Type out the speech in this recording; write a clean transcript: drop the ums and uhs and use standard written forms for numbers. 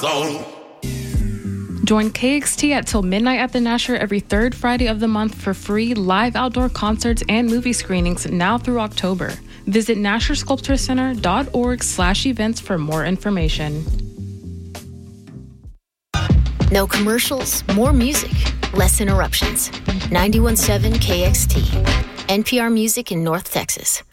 Go. Join KXT at Till Midnight at the Nasher every third Friday of the month for free live outdoor concerts and movie screenings now through October. Visit NasherSculptureCenter.org/events for more information. No commercials, more music, less interruptions. 91.7 KXT, NPR Music in North Texas.